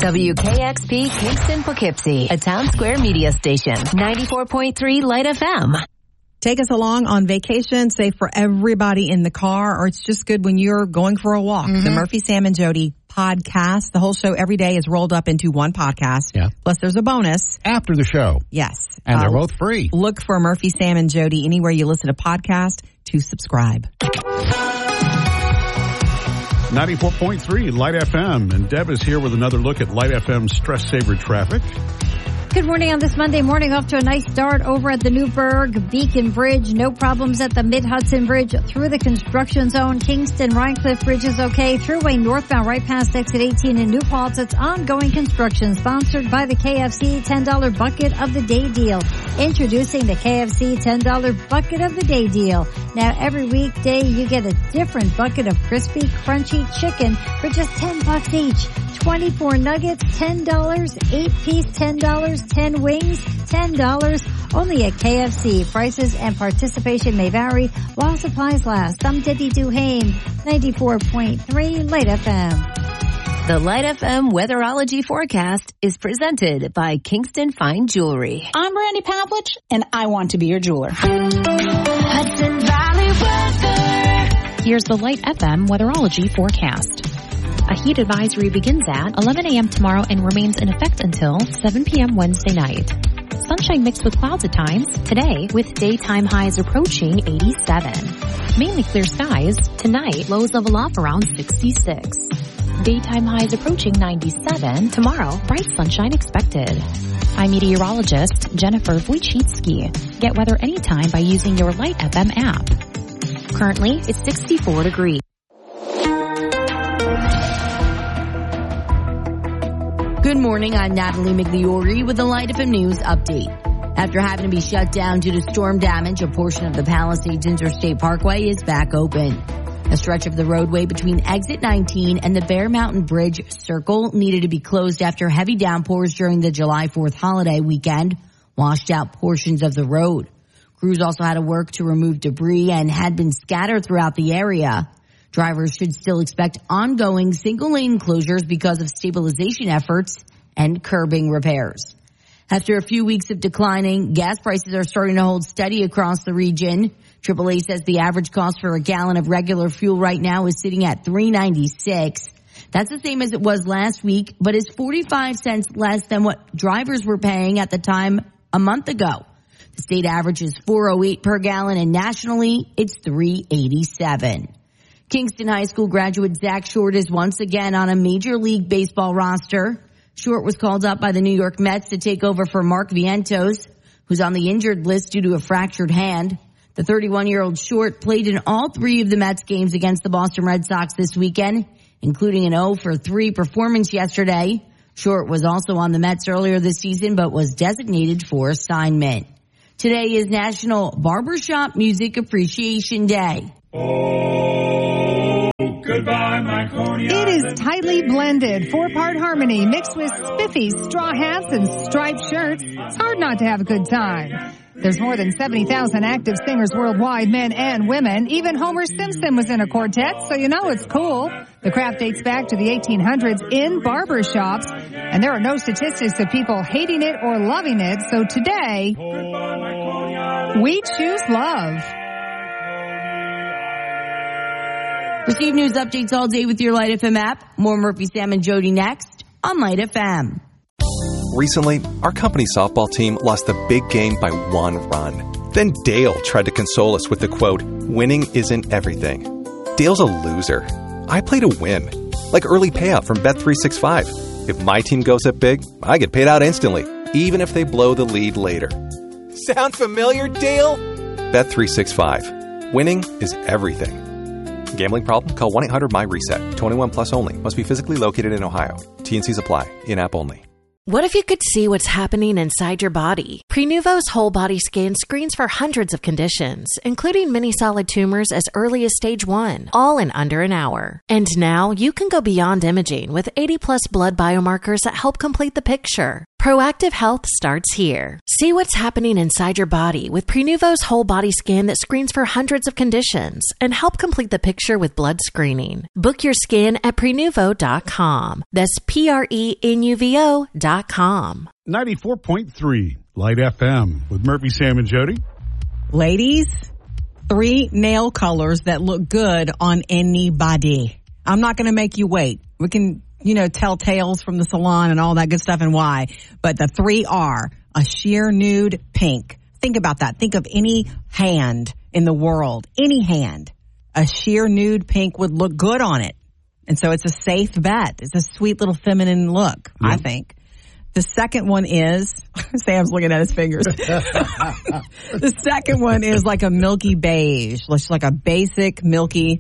WKXP Kingston Poughkeepsie, a Town Square media station. 94.3 Light FM. Take us along on vacation, safe for everybody in the car, or it's just good when you're going for a walk. The Murphy, Sam, and Jody podcast. The whole show every day is rolled up into one podcast. Yeah. Plus there's a bonus. After the show. Yes. And they're both free. Look for Murphy, Sam, and Jody anywhere you listen to podcast to subscribe. 94.3 Light FM. And Deb is here with another look at Light FM stress saver traffic. Good morning on this Monday morning. Off to a nice start over at the Newburgh Beacon Bridge. No problems at the Mid-Hudson Bridge through the construction zone. Kingston Rhinecliff Bridge is okay. Thruway northbound right past exit 18 in New Paltz. It's ongoing construction sponsored by the KFC $10 Bucket of the Day deal. Introducing the KFC $10 Bucket of the Day deal. Now every weekday you get a different bucket of crispy, crunchy chicken for just $10 each. 24 nuggets, $10, 8-piece, $10, 10 wings, $10. Only at KFC. Prices and participation may vary while supplies last. I'm Debbie Duhame, 94.3 Light FM. The Light FM Weatherology Forecast is presented by Kingston Fine Jewelry. I'm Randy Pavlich, and I want to be your jeweler. Hudson Valley Weather. Here's the Light FM Weatherology Forecast. A heat advisory begins at 11 a.m. tomorrow and remains in effect until 7 p.m. Wednesday night. Sunshine mixed with clouds at times today, with daytime highs approaching 87. Mainly clear skies. Tonight, lows level off around 66. Daytime highs approaching 97. Tomorrow, bright sunshine expected. I'm meteorologist Jennifer Wojcicki. Get weather anytime by using your Light FM app. Currently, it's 64 degrees. Good morning, I'm Natalie Migliori with the Light FM News Update. After having to be shut down due to storm damage, a portion of the Palisades Interstate Parkway is back open. A stretch of the roadway between exit 19 and the Bear Mountain Bridge Circle needed to be closed after heavy downpours during the July 4th holiday weekend washed out portions of the road. Crews also had to work to remove debris and had been scattered throughout the area. Drivers should still expect ongoing single-lane closures because of stabilization efforts and curbing repairs. After a few weeks of declining, gas prices are starting to hold steady across the region. AAA says the average cost for a gallon of regular fuel right now is sitting at $3.96. That's the same as it was last week, but is 45 cents less than what drivers were paying at the time a month ago. The state average is $4.08 per gallon, and nationally, it's $3.87. Kingston High School graduate Zach Short is once again on a Major League Baseball roster. Short was called up by the New York Mets to take over for Mark Vientos, who's on the injured list due to a fractured hand. The 31-year-old Short played in all three of the Mets games against the Boston Red Sox this weekend, including an 0-for-3 performance yesterday. Short was also on the Mets earlier this season, but was designated for assignment. Today is National Barbershop Music Appreciation Day. Oh, goodbye, my Coney Island. It is tightly blended, four-part harmony mixed with spiffy straw hats and striped shirts. It's hard not to have a good time. There's more than 70,000 active singers worldwide, men and women. Even Homer Simpson was in a quartet, so you know it's cool. The craft dates back to the 1800s in barbershops, and there are no statistics of people hating it or loving it. So today, we choose love. Receive news updates all day with your Light FM app. More Murphy, Sam, and Jody next on Light FM. Recently, our company softball team lost the big game by 1 run. Then Dale tried to console us with the quote, "Winning isn't everything." Dale's a loser. I play to win. Like early payout from Bet365. If my team goes up big, I get paid out instantly, even if they blow the lead later. Sound familiar, Dale? Bet365. Winning is everything. Gambling problem? Call 1-800-MY-RESET. 21 plus only. Must be physically located in Ohio. T&Cs apply. In-app only. What if you could see what's happening inside your body? Prenuvo's whole body scan screens for hundreds of conditions, including many solid tumors as early as stage 1, all in under an hour. And now you can go beyond imaging with 80 plus blood biomarkers that help complete the picture. Proactive Health starts here. See what's happening inside your body with Prenuvo's whole body scan that screens for hundreds of conditions and help complete the picture with blood screening. Book your scan at Prenuvo.com. That's Prenuvo.com. 94.3 Light FM with Murphy, Sam, and Jody. Ladies, 3 nail colors that look good on anybody. I'm not going to make you wait. We can, tell tales from the salon and all that good stuff and why. But the 3 are a sheer nude pink. Think about that. Think of any hand in the world. Any hand. A sheer nude pink would look good on it. And so it's a safe bet. It's a sweet little feminine look, I think. The second one is, Sam's looking at his fingers. The second one is like a milky beige, like a basic milky.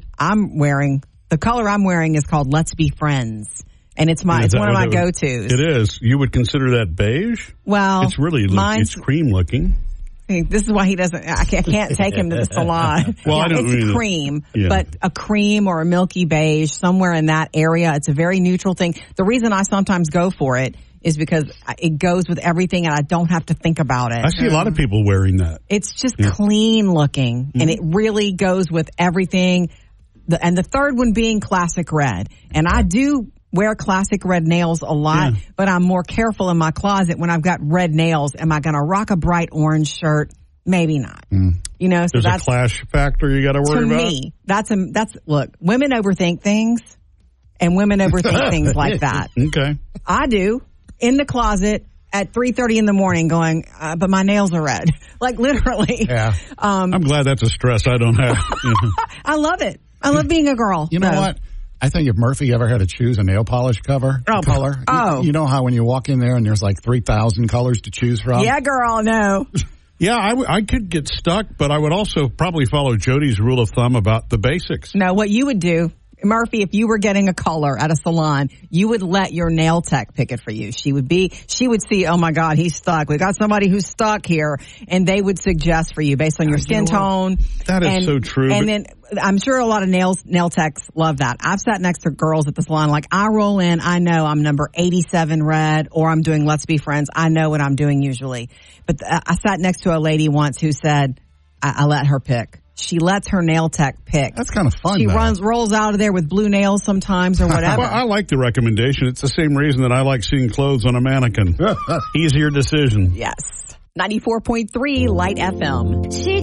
The color I'm wearing is called Let's Be Friends. And it's one of my go-tos. It is. You would consider that beige? Well, it's really, it's cream looking. This is why I can't take him to the salon. Well, I don't it's cream, but a cream or a milky beige, somewhere in that area. It's a very neutral thing. The reason I sometimes go for it is because it goes with everything and I don't have to think about it. I see a lot of people wearing that. It's just clean looking and it really goes with everything. And the third one being classic red. And I do wear classic red nails a lot, but I'm more careful in my closet when I've got red nails. Am I going to rock a bright orange shirt? Maybe not. So there's a clash factor you got to worry about? To me, that's look, women overthink things and women overthink things like that. Okay. I do. In the closet at 3:30 in the morning going, but my nails are red. Like literally. Yeah. I'm glad that's a stress I don't have. I love it. I love being a girl. You know what? I think if Murphy ever had to choose a nail polish color, you know how when you walk in there and there's like 3,000 colors to choose from? Yeah, girl, no. Yeah, I could get stuck, but I would also probably follow Jody's rule of thumb about the basics. No, what you would do, Murphy, if you were getting a color at a salon, you would let your nail tech pick it for you. She would see, oh my God, he's stuck. We got somebody who's stuck here. And they would suggest for you based on your skin tone. That is so true. And then I'm sure a lot of nail techs love that. I've sat next to girls at the salon, like I roll in, I know I'm number 87 red or I'm doing Let's Be Friends. I know what I'm doing usually. But I sat next to a lady once who said, I let her pick. She lets her nail tech pick. That's kind of fun. She rolls out of there with blue nails sometimes or whatever. Well, I like the recommendation. It's the same reason that I like seeing clothes on a mannequin. Easier decision. Yes. 94.3 Light FM. She